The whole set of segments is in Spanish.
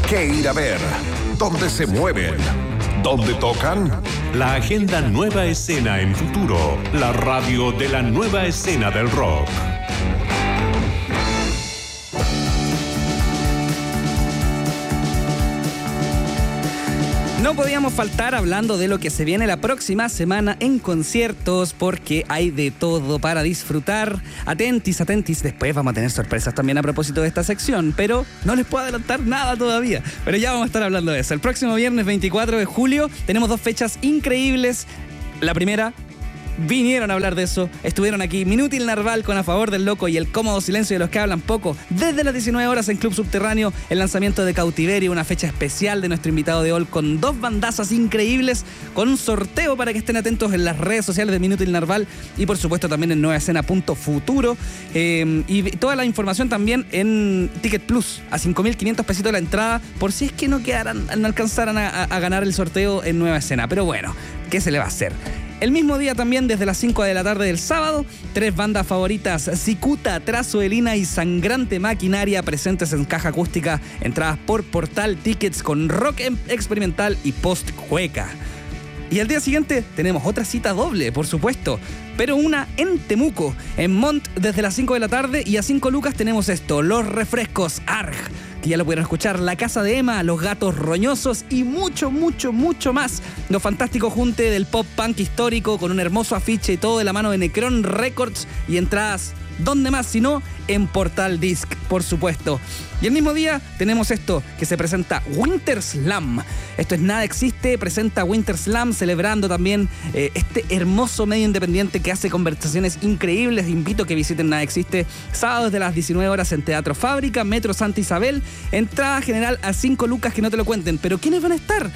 qué ir a ver, dónde se mueven, dónde tocan. La agenda Nueva Escena en Futuro, la radio de la nueva escena del rock. No podíamos faltar hablando de lo que se viene la próxima semana en conciertos, porque hay de todo para disfrutar. Atentis, después vamos a tener sorpresas también a propósito de esta sección, pero no les puedo adelantar nada todavía, pero ya vamos a estar hablando de eso. El próximo viernes 24 de julio tenemos 2 fechas increíbles. La primera, vinieron a hablar de eso, estuvieron aquí Minútil Narval con A Favor del Loco y El Cómodo Silencio de los que hablan poco, desde las 19 horas en Club Subterráneo, el lanzamiento de Cautiverio, una fecha especial de nuestro invitado de hoy con 2 bandazas increíbles, con un sorteo para que estén atentos en las redes sociales de Minútil Narval y por supuesto también en nuevaescena.futuro, y toda la información también en Ticket Plus, a 5.500 pesitos la entrada, por si es que no alcanzaran a ganar el sorteo en Nueva Escena, pero bueno, ¿qué se le va a hacer? El mismo día también, desde las 5 de la tarde del sábado, 3 bandas favoritas, Cicuta, Trazoelina y Sangrante Maquinaria, presentes en caja acústica, entradas por Portal Tickets con rock experimental y post-cueca. Y al día siguiente tenemos otra cita doble, por supuesto, pero una en Temuco, en Montt, desde las 5 de la tarde, y a 5 lucas tenemos esto, Los Refrescos ARG, que ya lo pudieron escuchar, La Casa de Emma, Los Gatos Roñosos y mucho, mucho, mucho más. Lo fantástico junte del pop punk histórico con un hermoso afiche y todo de la mano de Necron Records y entradas, ¿dónde más si no? En Portal Disc, por supuesto. Y el mismo día tenemos esto, que se presenta Winter Slam. Esto es Nada Existe, presenta Winter Slam, celebrando también este hermoso medio independiente que hace conversaciones increíbles. Invito a que visiten Nada Existe, sábado desde las 19 horas en Teatro Fábrica, Metro Santa Isabel. Entrada general a 5 lucas, que no te lo cuenten. ¿Pero quiénes van a estar?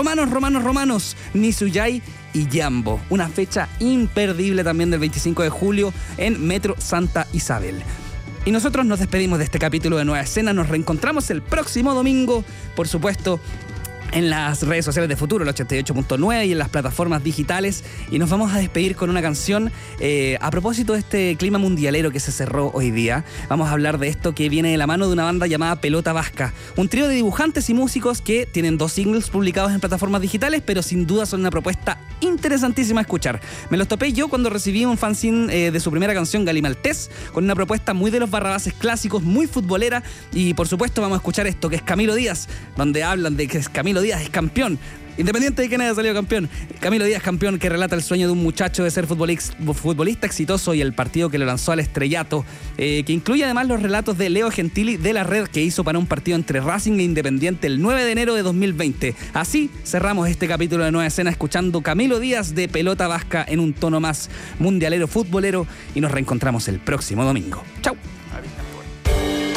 Romanos, Nisuyay y Jambo. Una fecha imperdible también del 25 de julio en Metro Santa Isabel. Y nosotros nos despedimos de este capítulo de Nueva Escena. Nos reencontramos el próximo domingo, por supuesto, en las redes sociales de Futuro, el 88.9 y en las plataformas digitales. Y nos vamos a despedir con una canción a propósito de este clima mundialero que se cerró hoy día. Vamos a hablar de esto que viene de la mano de una banda llamada Pelota Vasca, un trío de dibujantes y músicos que tienen 2 singles publicados en plataformas digitales, pero sin duda son una propuesta interesantísima a escuchar. Me los topé yo cuando recibí un fanzine de su primera canción, Galimaltés, con una propuesta muy de los Barrabases clásicos, muy futbolera. Y por supuesto vamos a escuchar esto, que es Camilo Díaz, donde hablan de que Camilo Díaz es campeón, independiente de que nadie haya salido campeón. Camilo Díaz, campeón, que relata el sueño de un muchacho de ser futbolista exitoso y el partido que lo lanzó al estrellato, que incluye además los relatos de Leo Gentili de La Red, que hizo para un partido entre Racing e Independiente el 9 de enero de 2020. Así cerramos este capítulo de Nueva Escena escuchando Camilo Díaz de Pelota Vasca en un tono más mundialero, futbolero, y nos reencontramos el próximo domingo. ¡Chau!